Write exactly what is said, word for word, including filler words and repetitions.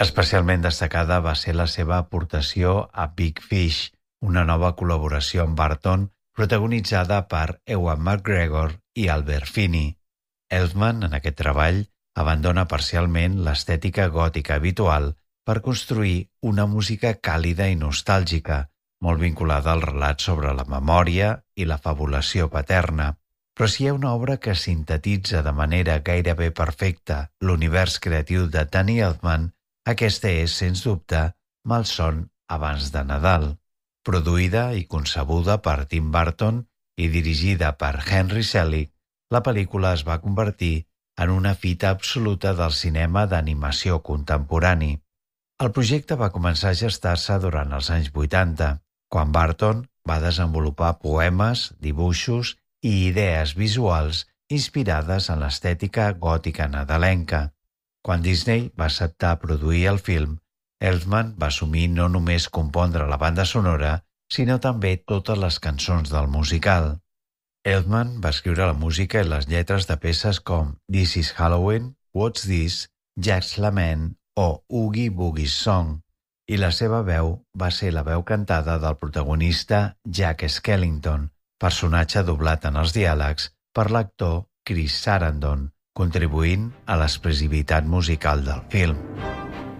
Especialment destacada va ser la seva aportació a Big Fish, una nova col·laboració amb Burton protagonitzada per Ewan McGregor i Albert Finney. Elfman, en aquest treball, abandona parcialment l'estètica gòtica habitual per construir una música càlida i nostàlgica, molt vinculada al relat sobre la memòria i la fabulació paterna. Però si hi ha una obra que sintetitza de manera gairebé perfecta l'univers creatiu de Danny Elfman, aquesta és, sens dubte, Malson abans de Nadal. Produïda i concebuda per Tim Burton i dirigida per Henry Selick, la pel·lícula es va convertir en una fita absoluta del cinema d'animació contemporani. El projecte va començar a gestar-se durant els anys vuitanta, quan Burton va desenvolupar poemes, dibuixos i idees visuals inspirades en l'estètica gòtica nadalenca. Quan Disney va acceptar produir el film, Elfman va assumir no només compondre la banda sonora, sinó també totes les cançons del musical. Elfman va escriure la música i les lletres de peces com This is Halloween, What's This, Jack's Lament o Oogie Boogie's Song, i la seva veu va ser la veu cantada del protagonista Jack Skellington, personatge doblat en els diàlegs per l'actor Chris Sarandon, contribuint a l'expressivitat musical del film.